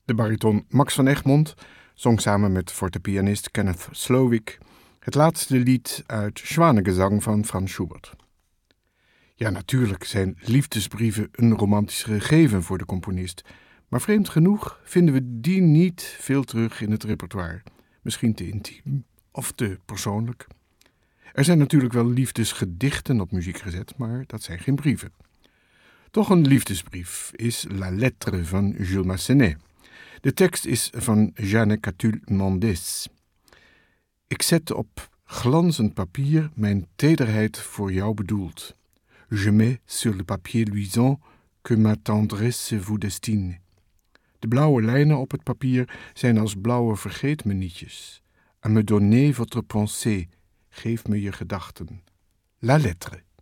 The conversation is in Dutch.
De bariton Max van Egmond zong samen met fortepianist Kenneth Slowik het laatste lied uit Schwanengezang van Franz Schubert. Ja, natuurlijk zijn liefdesbrieven een romantisch gegeven voor de componist, maar vreemd genoeg vinden we die niet veel terug in het repertoire. Misschien te intiem of te persoonlijk. Er zijn natuurlijk wel liefdesgedichten op muziek gezet, maar dat zijn geen brieven. Toch een liefdesbrief is La Lettre van Jules Massenet. De tekst is van Jeanne Catulle-Mendès. Ik zet op glanzend papier mijn tederheid voor jou bedoeld. Je mets sur le papier luisant que ma tendresse vous destine. De blauwe lijnen op het papier zijn als blauwe vergeet-me-nietjes. À me donner votre pensée, geef me je gedachten. La lettre.